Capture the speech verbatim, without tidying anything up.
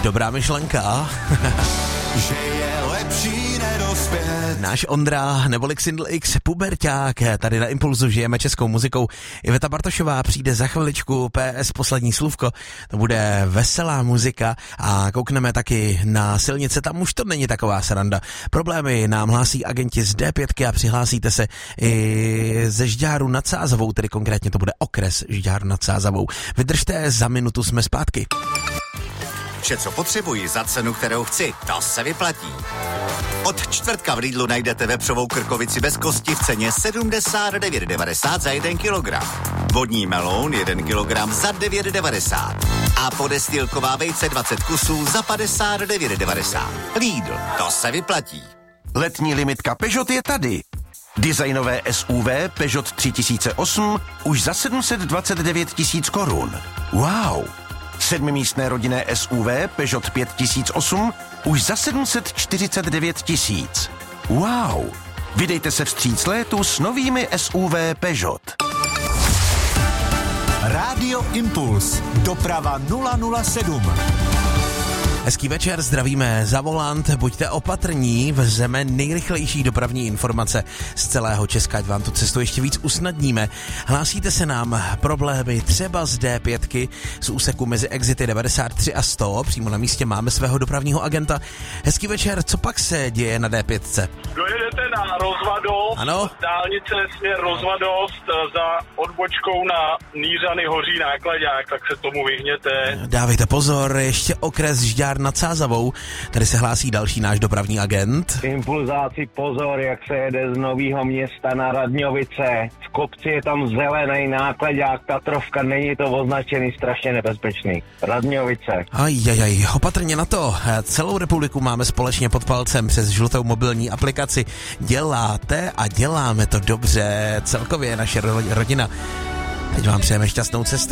Dobrá myšlenka. Že je lepší nedospět. Náš Ondra, neboli Xindl X, puberťák, tady na Impulzu žijeme českou muzikou. Iveta Bartošová přijde za chviličku, P S poslední slůvko, to bude veselá muzika a koukneme taky na silnice, tam už to není taková sranda. Problémy nám hlásí agenti z D pět a přihlásíte se i ze Žďáru nad Sázavou, tedy konkrétně to bude okres Žďár nad Sázavou. Vydržte, za minutu jsme zpátky. Vše, co potřebuji za cenu, kterou chci, to se vyplatí. Od čtvrtka v Lidlu najdete vepřovou krkovici bez kosti v ceně sedmdesát devět devadesát za jeden kilogram. Vodní meloun jeden kilogram za devět devadesát. A podestýlková vejce dvacet kusů za padesát devět devadesát. Lidl, to se vyplatí. Letní limitka Peugeot je tady. Designové S U V Peugeot tři tisíce osm už za sedm set dvacet devět tisíc korun. Wow! Sedmimístné rodinné S U V Peugeot pět tisíc osm už za sedm set čtyřicet devět tisíc. Wow! Vydejte se vstříc létu s novými S U V Peugeot. Rádio Impuls. Doprava nula nula sedm. Hezký večer, zdravíme za volant, buďte opatrní, vezeme nejrychlejší dopravní informace z celého Česka, ať vám tu cestu ještě víc usnadníme. Hlásíte se nám problémy třeba z D pět, z úseku mezi exity devadesát tři a sto, přímo na místě máme svého dopravního agenta. Hezký večer, co pak se děje na D pět? Dojedete na Rozvadost, ano? Dálnice směr Rozvadost za odbočkou na Nířany Hoří Nákladák, tak se tomu vyhněte. Dávejte pozor, ještě okres Žďár nad Sázavou, tady se hlásí další náš dopravní agent. Impulzáci, pozor, jak se jede z Nového Města na Radňovice. V kopci je tam zelený nákladák, Tatrovka, není to označený, strašně nebezpečný. Radňovice. Ajajaj, opatrně na to. Celou republiku máme společně pod palcem přes žlutou mobilní aplikaci. Děláte a děláme to dobře. Celkově naše ro- rodina. Teď vám přejeme šťastnou cestu.